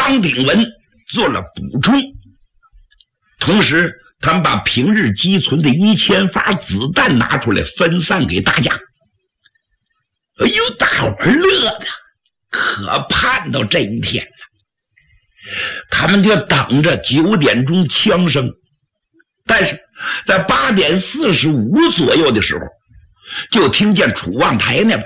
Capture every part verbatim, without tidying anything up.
张炳文做了补充，同时他们把平日积存的一千发子弹拿出来分散给大家。哎呦，大伙儿乐的可盼到这一天了，他们就等着九点钟枪声。但是在八点四十五左右的时候，就听见楚望台那边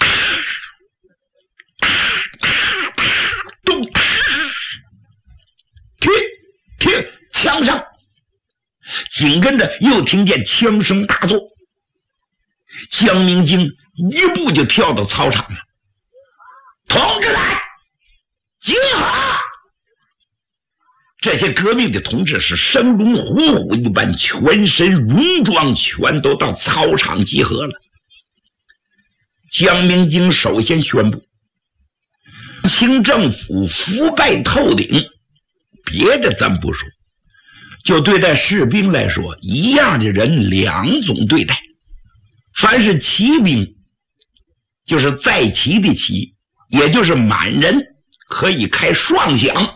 枪声，紧跟着又听见枪声大作，江明京一步就跳到操场了。同志们，集合！这些革命的同志是生龙活虎一般，全身戎装，全都到操场集合了。江明京首先宣布，清政府腐败透顶，别的咱不说，就对待士兵来说，一样的人两种对待。凡是骑兵，就是在骑的骑，也就是满人，可以开双响。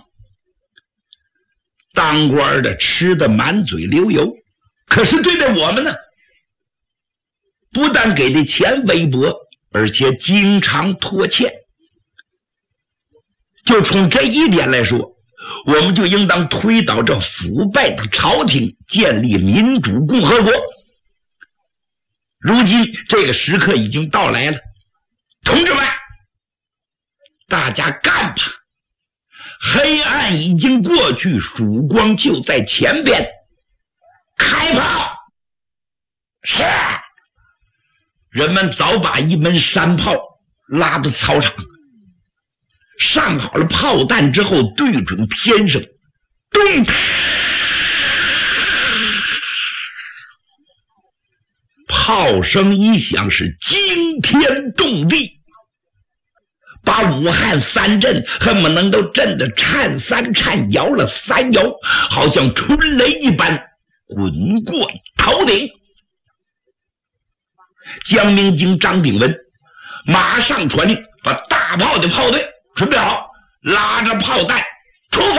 当官的吃得满嘴流油，可是对待我们呢，不但给的钱微薄，而且经常拖欠。就从这一点来说，我们就应当推倒这腐败的朝廷，建立民主共和国。如今这个时刻已经到来了，同志们，大家干吧！黑暗已经过去，曙光就在前边。开炮！是。人们早把一门山炮拉到操场，上好了炮弹之后，对准偏声，咚！炮声一响，是惊天动地，把武汉三镇恨不能都震得颤三颤，摇了三摇，好像春雷一般滚过头顶。江明京、张炳文马上传令，把大炮的炮队准备好，拉着炮弹出发。